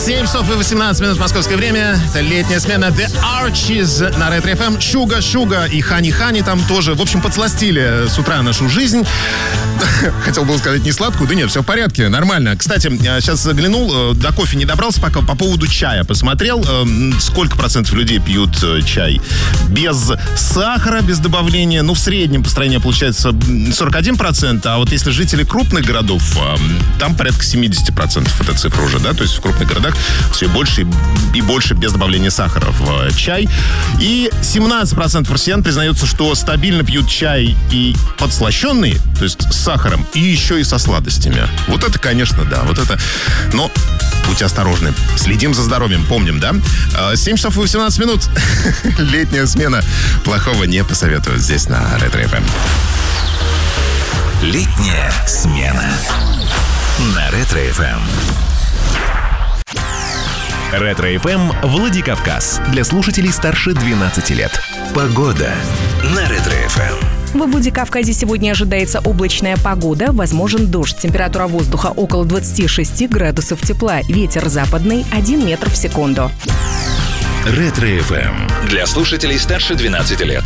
7 часов и 18 минут московское время. Это летняя смена The Archies на Ретро FM. Шуга и Хани там тоже, в общем, подсластили с утра нашу жизнь. Хотел бы сказать не сладкую, да нет, все в порядке, нормально. Кстати, я сейчас заглянул, до кофе не добрался пока, по поводу чая посмотрел, сколько процентов людей пьют чай без сахара, без добавления. Ну, в среднем по стране получается 41%, а вот если жители крупных городов, там порядка 70% эта цифра уже, да, то есть в крупных городах все больше и больше без добавления сахара в чай. И 17% россиян признаются, что стабильно пьют чай и подслащенный, то есть с сахаром, и еще и со сладостями. Вот это, конечно, да, вот это. Но будьте осторожны. Следим за здоровьем, помним, да? 7 часов и 18 минут. Летняя смена. Плохого не посоветую здесь на Ретро FM. Летняя смена на Ретро FM. Ретро FM Владикавказ. Для слушателей старше 12 лет. Погода на Ретро FM. В Владикавказе сегодня ожидается облачная погода, возможен дождь. Температура воздуха около 26 градусов тепла. Ветер западный 1 метр в секунду. Ретро FM. Для слушателей старше 12 лет.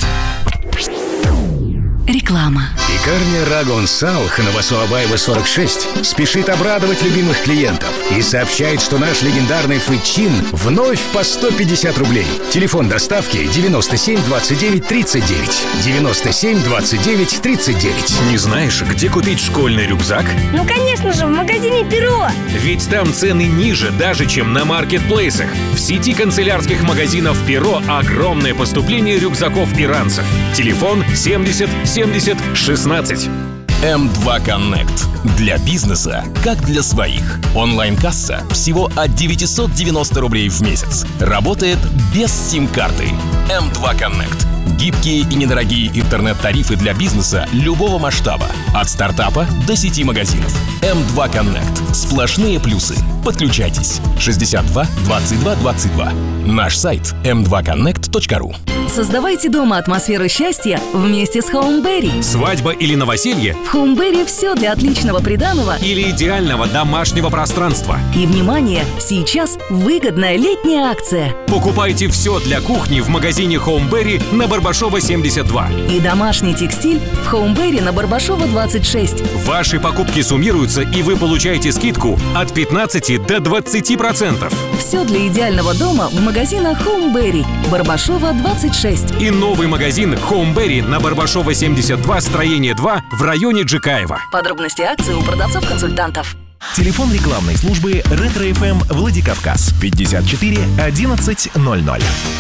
Реклама. Пекарня Рагон Салх на Васуабаева 46 спешит обрадовать любимых клиентов и сообщает, что наш легендарный фычин вновь по 150 рублей. Телефон доставки 97 29 39. 97 29 39. Не знаешь, где купить школьный рюкзак? Ну, конечно же, в магазине «Перо». Ведь там цены ниже даже, чем на маркетплейсах. В сети канцелярских магазинов «Перо» огромное поступление рюкзаков и ранцев. Телефон 70 70 16. М2 Connect. Для бизнеса, как для своих. Онлайн-касса всего от 990 рублей в месяц. Работает без сим-карты. М2 Connect. Гибкие и недорогие интернет-тарифы для бизнеса любого масштаба. От стартапа до сети магазинов. М2 Connect. Сплошные плюсы. Подключайтесь. 62 22 22. Наш сайт m2connect.ru. Создавайте дома атмосферу счастья вместе с Хоумберри. Свадьба или новоселье? В Хоумберри все для отличного приданого Или идеального домашнего пространства? и, внимание, сейчас выгодная летняя акция. Покупайте все для кухни в магазине Хоумберри на Барбашова 72. И домашний текстиль в Хоумберри на Барбашова 26. Ваши покупки суммируются, и вы получаете скидку от 15 до 20%. Все для идеального дома в магазинах Хоумберри, Барбашова 26. И новый магазин Хоумберри на Барбашова 72, строение 2 в районе Джикаева. Подробности акции у продавцов-консультантов. Телефон рекламной службы Ретро FM Владикавказ 54 11 00.